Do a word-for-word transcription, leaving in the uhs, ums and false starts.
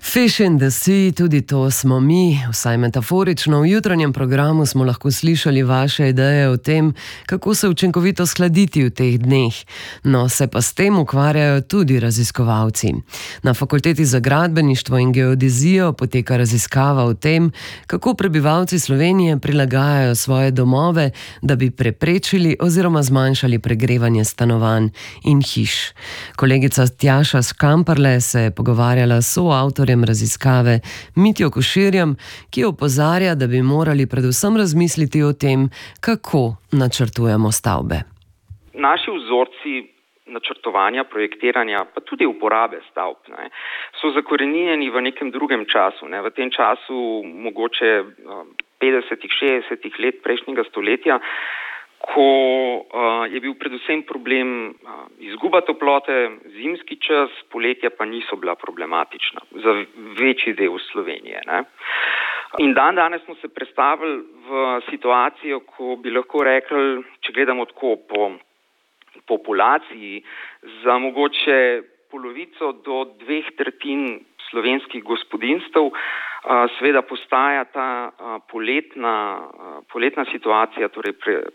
Fish in the sea, tudi to smo mi, vsaj metaforično. V jutranjem programu smo lahko slišali vaše ideje o tem, kako se učinkovito skladiti v teh dneh. No, se pa s tem ukvarjajo tudi raziskovalci. Na Fakulteti za gradbeništvo in geodezijo poteka raziskava o tem, kako prebivalci Slovenije prilagajajo svoje domove, da bi preprečili oziroma zmanjšali pregrevanje stanovanj in hiš. Kolegica Tjaša Škamparle se je pogovarjala s soavtorjem raziskave Mitjo Koširjem, ki opozarja, da bi morali predvsem razmisliti o tem, kako načrtujemo stavbe. Naši vzorci načrtovanja, projektiranja, pa tudi uporabe stavb, ne, so zakorenjeni v nekem drugem času. Ne. V tem času mogoče petdesetih, šestdesetih let prejšnjega stoletja, ko uh, je bil predvsem problem uh, izguba toplote, zimski čas, poletja pa niso bila problematična za večji del Slovenije. Ne. In dan danes smo se prestavili v situacijo, ko bi lahko rekli, če gledamo tako po populaciji, za mogoče polovico do dveh tretjin slovenskih gospodinjstev seveda postaja ta poletna, poletna situacija, torej pre,